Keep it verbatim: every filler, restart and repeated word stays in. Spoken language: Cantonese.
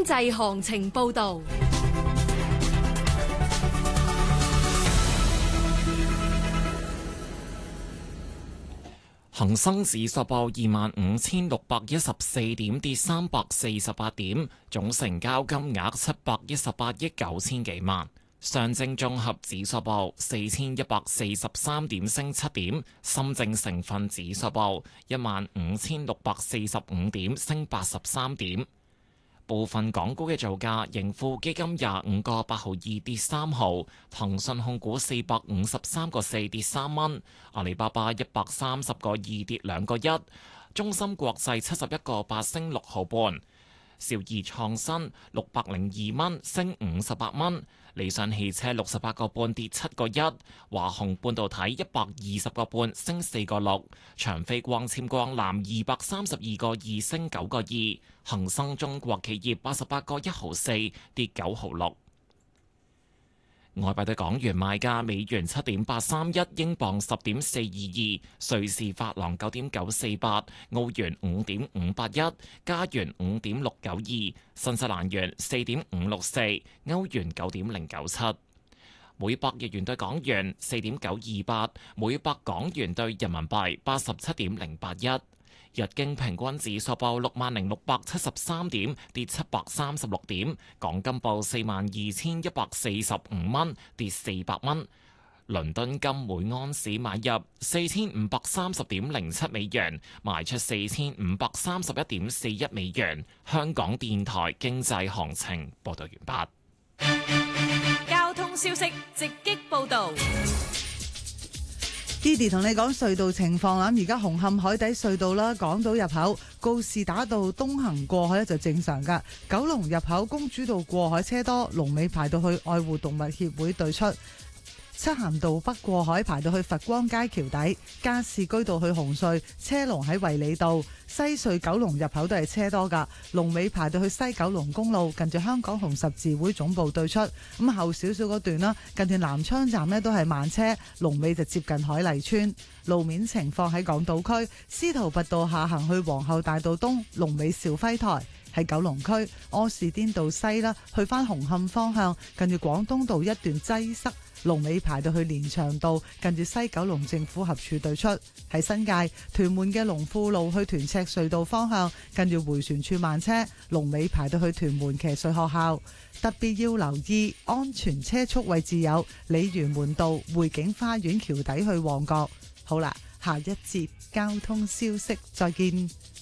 濟行情報道。 恒生指數報二萬五千六百一十四點，跌三百四十八點，總成交金額七百一十八億九千幾萬。上證綜合指數報四千一百四十三點，升七點。深證成分指數報一萬五千六百四十五點，升八十三點。部分港股嘅造價，盈富基金廿五個八毫二跌三毫，騰訊控股四百五十三個四跌三蚊，阿里巴巴一百三十個二跌兩個一，中芯國際七十一個八升六毫半，兆易創新六百零二蚊升五十八蚊，理想汽車六十八個半跌七個一，華虹半導體一百二十個半升四個六，長飛光纖光纜二百三十二個二升九個二，恒生中國企業八十八個一毫四跌九毫六。外幣對港元賣價：美元七點八三一，英鎊十點四二二，瑞士法郎九點九四八，澳元五點五八一，加元五點六九二，新西蘭元四點五六四，歐元九點零九七。每百日元對港元四點九二八，每百港元對人民幣八十七點零八一。日經平均指數報六萬零六百七十三點，跌七百三十六點。港金報四萬二千一百四十五蚊，跌四百蚊。倫敦金每安士買入四千五百三十點零七美元，賣出四千五百三十一點四一美元。香港電台經濟行情報道完畢。交通消息直擊報道。 Didi 同你講隧道情況啦，而家紅磡海底隧道啦，港島入口告士打道東行過海咧就正常噶，九龍入口公主道過海車多，龍尾排到去愛護動物協會對出。漆咸道北過海排到去佛光街橋底，加士居道去紅隧車龍喺衛理道，西隧九龍入口都係車多噶，龍尾排到去西九龍公路近住香港紅十字會總部對出。咁後少少嗰段啦，近住南昌站呢都係慢車，龍尾就接近海麗村。路面情況喺港島區，司徒拔道下行去皇后大道東，龍尾兆輝台。喺九龍區柯士甸道西啦，去返紅磡方向，近住廣東道一段擠塞，龍尾排到去連翔道，近住西九龍政府合署對出。喺新界屯門嘅龍富路去屯赤隧道方向，近住迴旋處慢車，龍尾排到去屯門騎術學校。特別要留意安全車速位置有鯉魚門道匯景花園橋底去旺角。好啦，下一節交通消息再見。